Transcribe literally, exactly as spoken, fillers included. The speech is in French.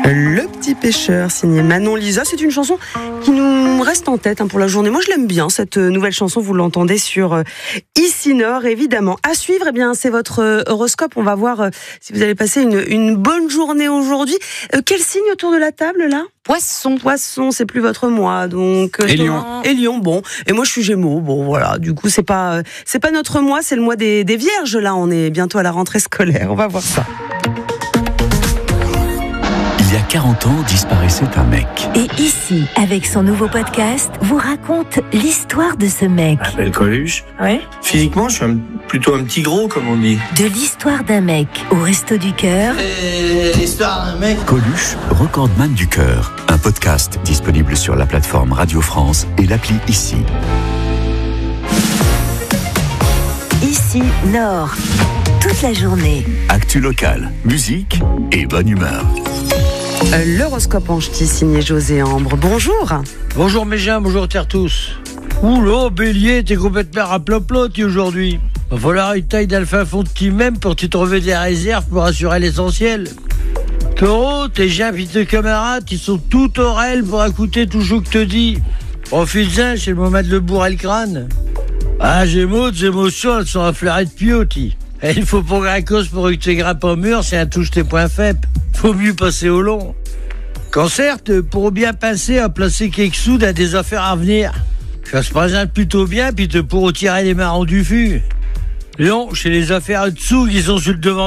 Le petit pêcheur, signé Manon Lisa, c'est une chanson qui nous reste en tête hein, pour la journée. Moi, je l'aime bien, cette nouvelle chanson. Vous l'entendez sur euh, Ici Nord, évidemment. À suivre, eh bien, c'est votre euh, horoscope. On va voir euh, si vous allez passer une, une bonne journée aujourd'hui. Euh, quel signe autour de la table, là ? Poisson. Poisson, c'est plus votre mois, donc. Et Lion. Et Lion, bon. Et moi, je suis Gémeaux. Bon, voilà. Du coup, c'est pas, euh, c'est pas notre mois, c'est le mois des, des Vierges. Là, on est bientôt à la rentrée scolaire. On va voir ça. Il y a quarante ans, disparaissait un mec. Et ici, avec son nouveau podcast, vous raconte l'histoire de ce mec. Je m'appelle Coluche. Ouais. Physiquement, je suis un- plutôt un petit gros, comme on dit. De l'histoire d'un mec au Resto du Cœur Et l'histoire d'un mec. Coluche, recordman du cœur. Un podcast disponible sur la plateforme Radio France et l'appli Ici. Ici Nord. Toute la journée. Actu locale, musique et bonne humeur. Euh, L'horoscope en ch'ti, signé José Ambre. Bonjour. Bonjour mes gens, bonjour terre tous. Oula, bélier, t'es complètement raploplotti aujourd'hui. Va falloir une taille d'alpha fond de team même pour te trouver des réserves pour assurer l'essentiel. Taureau, tes gens et tes camarades, ils sont tout oreilles pour écouter tout ce que te dis. Profite-en, c'est le moment de le bourrer le crâne. Ah, Gémeaux, tes émotions, elles sont affleurées de pioti. Et il faut pour grand cause pour que tu grimpes au mur, c'est à touche tes points faibles. Faut mieux passer au long. Cancer, pour bien passer à placer quelque sous dans des affaires à venir. Ça se présente plutôt bien, puis te pour tirer les marrons du fût. Lion, chez les affaires de sous qui sont sur le devant